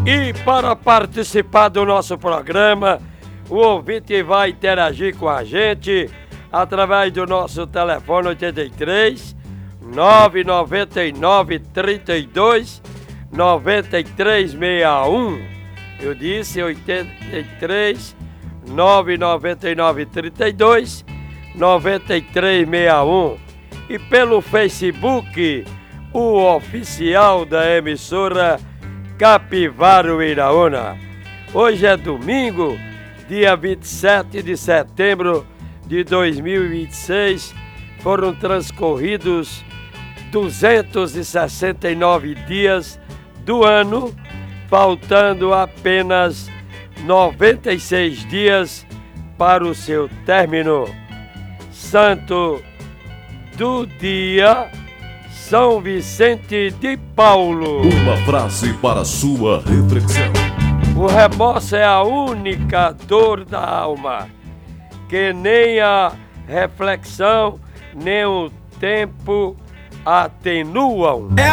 E para participar do nosso programa, o ouvinte vai interagir com a gente através do nosso telefone 83 999 32 9361. Eu disse 83 999 32 9361. E pelo Facebook, o oficial da emissora Capivara Uiraúna. Hoje é domingo, dia 27 de setembro de 2026. Foram transcorridos 269 dias do ano, faltando apenas 96 dias para o seu término. Santo do dia, São Vicente de Paulo. Uma frase para sua reflexão. O remorso é a única dor da alma, que nem a reflexão, nem o tempo atenuam.